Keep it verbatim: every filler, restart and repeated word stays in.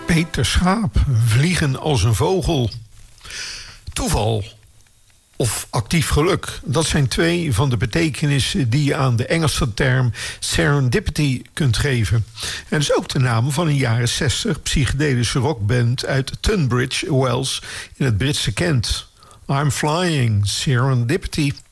Peter Schaap, vliegen als een vogel. Toeval of actief geluk, dat zijn twee van de betekenissen die je aan de Engelse term serendipity kunt geven. En dat is ook de naam van een jaren zestig psychedelische rockband uit Tunbridge Wells in het Britse Kent. I'm flying, serendipity.